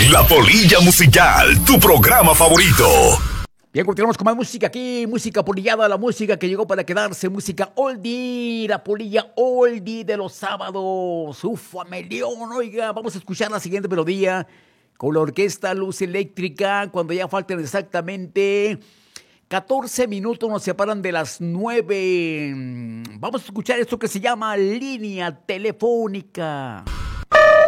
La Polilla Musical, tu programa favorito. Bien, continuamos con más música aquí, música polillada, la música que llegó para quedarse, música oldie, la polilla oldie de los sábados. Ufa, melión, oiga, vamos a escuchar la siguiente melodía con la orquesta Luz Eléctrica, cuando ya faltan exactamente 14 minutos, nos separan de las 9. Vamos a escuchar esto que se llama Línea Telefónica.